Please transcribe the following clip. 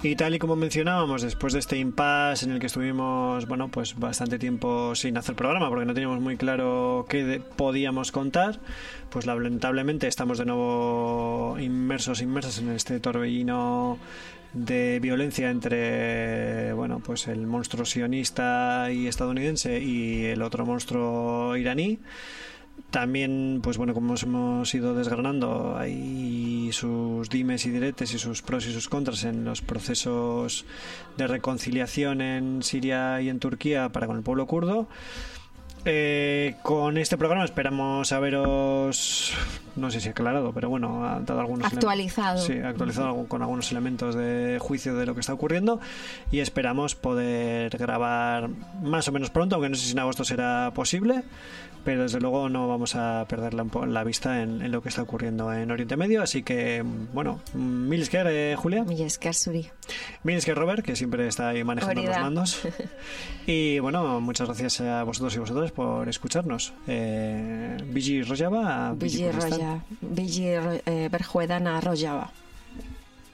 Y tal y como mencionábamos, después de este impasse en el que estuvimos, bueno, pues bastante tiempo sin hacer programa porque no teníamos muy claro qué podíamos contar, pues lamentablemente estamos de nuevo inmersas en este torbellino de violencia entre, bueno, pues el monstruo sionista y estadounidense y el otro monstruo iraní. También, pues bueno, como hemos ido desgranando, hay sus dimes y diretes y sus pros y sus contras en los procesos de reconciliación en Siria y en Turquía para con el pueblo kurdo. Con este programa esperamos haberos, no sé si aclarado, pero bueno, ha dado algunos actualizado. Actualizado con algunos elementos de juicio de lo que está ocurriendo, y esperamos poder grabar más o menos pronto, aunque no sé si en agosto será posible, pero desde luego no vamos a perder la vista en lo que está ocurriendo en Oriente Medio. Así que, bueno, mil esker, Julia. Mil esker, Suri. Mil esker, Robert, que siempre está ahí manejando los mandos. Y bueno, muchas gracias a vosotros y vosotras por escucharnos. Biji Rojava. Biji Berjuedana Rojava.